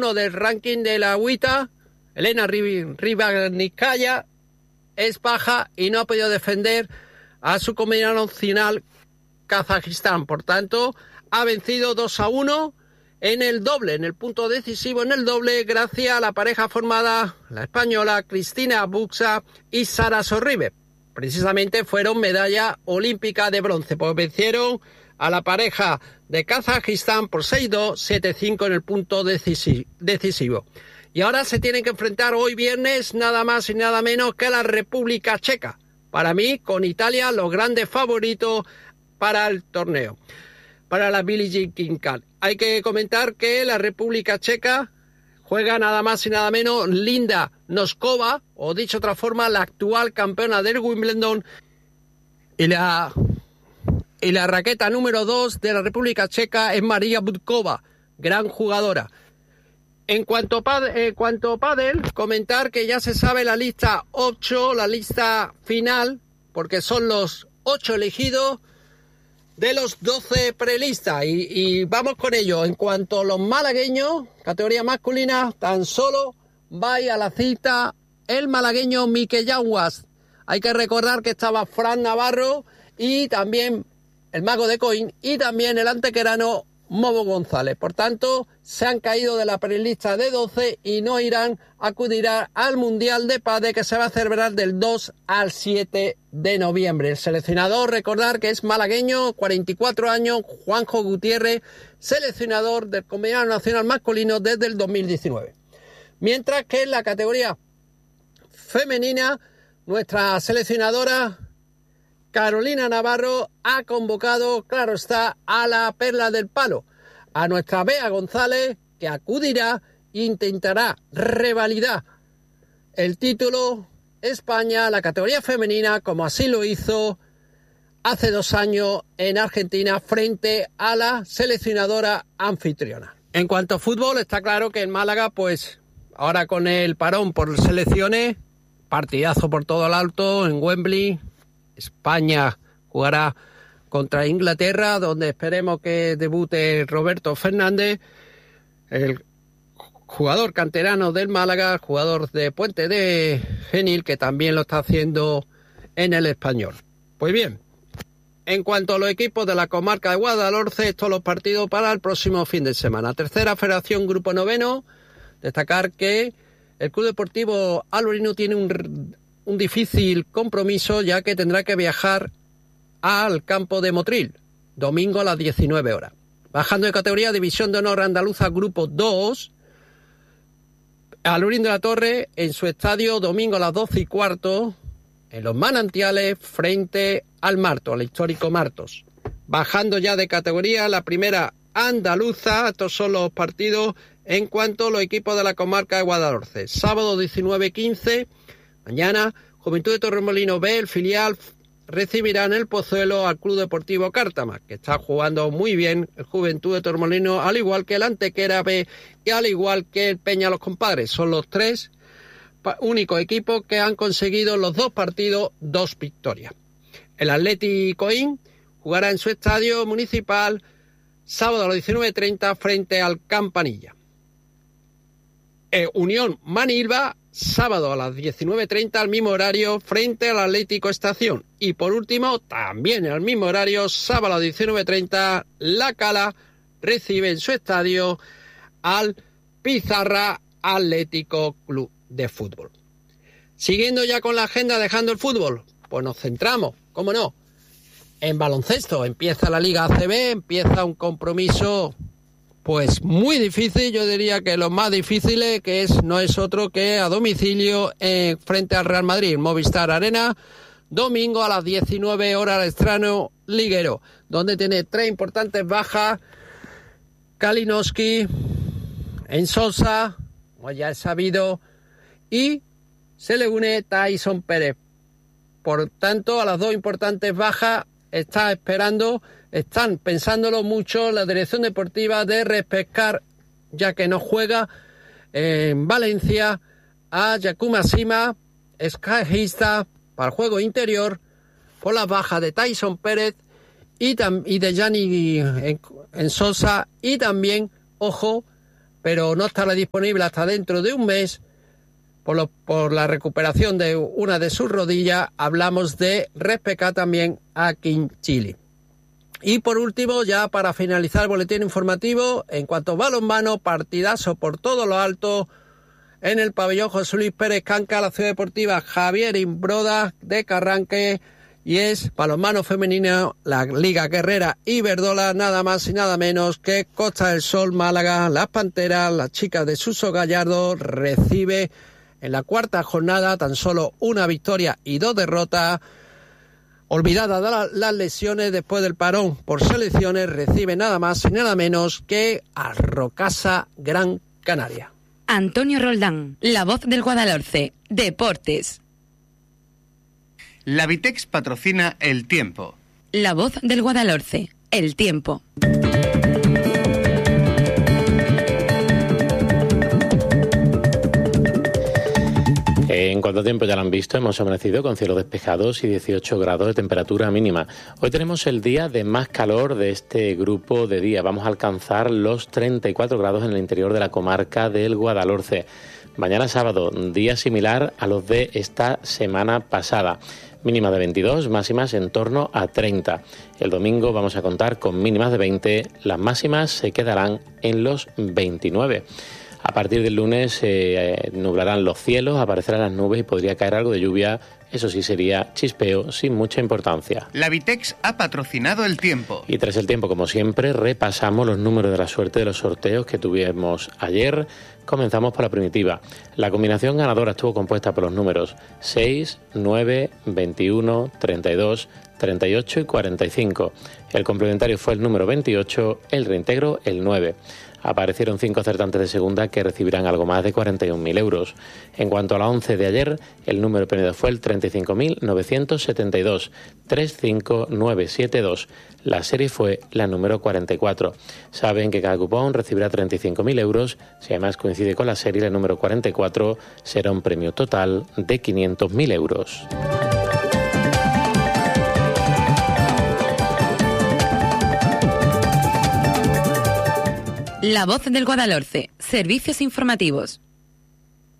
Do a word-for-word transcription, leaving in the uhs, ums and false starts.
uno del ranking de la agüita, Elena Ribnikaya, es baja y no ha podido defender a su combinada nacional Kazajistán. Por tanto, ha vencido dos a uno en el doble, en el punto decisivo en el doble, gracias a la pareja formada, la española Cristina Buxa y Sara Sorribe. Precisamente fueron medalla olímpica de bronce, pues vencieron a la pareja de Kazajistán por seis dos, siete cinco en el punto decisivo. Y ahora se tienen que enfrentar hoy viernes nada más y nada menos que a la República Checa. Para mí, con Italia, los grandes favoritos para el torneo, para la Billie Jean King Cup. Hay que comentar que la República Checa juega nada más y nada menos Linda Noskova, o dicho de otra forma, la actual campeona del Wimbledon, y la, y la raqueta número dos de la República Checa es María Budkova, gran jugadora. En cuanto a pádel, en cuanto a pádel, comentar que ya se sabe la lista ocho, la lista final, porque son los ocho elegidos de los doce prelistas, y, y vamos con ello. En cuanto a los malagueños, categoría masculina, tan solo va a la cita el malagueño Mikel Yaguas. Hay que recordar que estaba Fran Navarro y también el mago de Coín y también el antequerano Momo González. Por tanto, se han caído de la prelista de doce y no irán a acudir al Mundial de Pádel, que se va a celebrar del dos al siete de noviembre. El seleccionador, recordar que es malagueño, cuarenta y cuatro años, Juanjo Gutiérrez, seleccionador del combinado nacional masculino desde el dos mil diecinueve. Mientras que en la categoría femenina, nuestra seleccionadora Carolina Navarro ha convocado, claro está, a la perla del palo, a nuestra Bea González, que acudirá e intentará revalidar el título España, la categoría femenina, como así lo hizo hace dos años en Argentina frente a la seleccionadora anfitriona. En cuanto a fútbol, está claro que en Málaga, pues ahora con el parón por selecciones, partidazo por todo el alto en Wembley. España jugará contra Inglaterra, donde esperemos que debute Roberto Fernández, el jugador canterano del Málaga, jugador de Puente de Genil, que también lo está haciendo en el Español. Pues bien, en cuanto a los equipos de la comarca de Guadalhorce, estos los partidos para el próximo fin de semana. Tercera Federación, Grupo Noveno. Destacar que el Club Deportivo Alorino tiene un, un difícil compromiso, ya que tendrá que viajar al campo de Motril, domingo a las diecinueve horas. Bajando de categoría, División de Honor Andaluza, Grupo dos. Alorino de la Torre, en su estadio, domingo a las doce y cuarto, en Los Manantiales, frente al Marto, al histórico Martos. Bajando ya de categoría, la primera andaluza. Estos son los partidos en cuanto a los equipos de la comarca de Guadalhorce. Sábado diecinueve quince, mañana, Juventud de Torremolinos B, el filial, recibirá en el Pozuelo al Club Deportivo Cártama, que está jugando muy bien el Juventud de Torremolinos, al igual que el Antequera B y al igual que el Peña Los Compadres. Son los tres únicos equipos que han conseguido los dos partidos, dos victorias. El Atleti Coín jugará en su estadio municipal sábado a las diecinueve treinta frente al Campanilla. Eh, Unión Manilva, sábado a las diecinueve treinta al mismo horario frente al Atlético Estación. Y por último, también al mismo horario, sábado a las diecinueve treinta, La Cala recibe en su estadio al Pizarra Atlético Club de Fútbol. Siguiendo ya con la agenda, dejando el fútbol, pues nos centramos, cómo no, en baloncesto. Empieza la Liga A C B, empieza un compromiso pues muy difícil, yo diría que los más difíciles, que es no es otro que a domicilio eh, frente al Real Madrid, Movistar Arena, domingo a las diecinueve horas al estreno liguero, donde tiene tres importantes bajas: Kalinowski, Ensosa, como ya es sabido, y se le une Tyson Pérez. Por tanto, a las dos importantes bajas está esperando, están pensándolo mucho la dirección deportiva de repescar, ya que no juega en Valencia, a Yakuma Sima, escajista para el juego interior, por las bajas de Tyson Pérez y, tam- y de Gianni Ensosa, y también, ojo, pero no estará disponible hasta dentro de un mes por, lo, por la recuperación de una de sus rodillas. Hablamos de Repeca también aquí en Chile. Y por último, ya para finalizar el boletín informativo, en cuanto a balonmano, partidazo por todo lo alto en el pabellón José Luis Pérez Canca, la ciudad deportiva Javier Imbroda de Carranque, y es balonmano femenino, la Liga Guerrera Iberdrola, nada más y nada menos que Costa del Sol Málaga. Las Panteras, las chicas de Suso Gallardo, recibe en la cuarta jornada tan solo una victoria y dos derrotas. Olvidada de la, las lesiones después del parón por selecciones, recibe nada más y nada menos que a Rocasa Gran Canaria. Antonio Roldán, la voz del Guadalhorce, Deportes. La Vitex patrocina El Tiempo. La voz del Guadalhorce, El Tiempo. En cuanto a tiempo ya lo han visto, hemos amanecido con cielos despejados y dieciocho grados de temperatura mínima. Hoy tenemos el día de más calor de este grupo de día. Vamos a alcanzar los treinta y cuatro grados en el interior de la comarca del Guadalhorce. Mañana sábado, día similar a los de esta semana pasada. Mínima de veintidós, máximas en torno a treinta. El domingo vamos a contar con mínimas de veinte, las máximas se quedarán en los veintinueve. A partir del lunes se eh, nublarán los cielos, aparecerán las nubes y podría caer algo de lluvia. Eso sí, sería chispeo sin mucha importancia. La Vitex ha patrocinado El Tiempo. Y tras el tiempo, como siempre, repasamos los números de la suerte de los sorteos que tuvimos ayer. Comenzamos por la primitiva. La combinación ganadora estuvo compuesta por los números seis, nueve, veintiuno, treinta y dos, treinta y ocho y cuarenta y cinco. El complementario fue el número veintiocho, el reintegro el nueve. Aparecieron cinco acertantes de segunda que recibirán algo más de cuarenta y un mil euros. En cuanto a la once de ayer, el número premiado fue el treinta y cinco mil novecientos setenta y dos, tres cinco nueve siete dos. La serie fue la número cuarenta y cuatro. Saben que cada cupón recibirá treinta y cinco mil euros. Si además coincide con la serie, la número cuarenta y cuatro, será un premio total de quinientos mil euros. La voz del Guadalhorce, servicios informativos.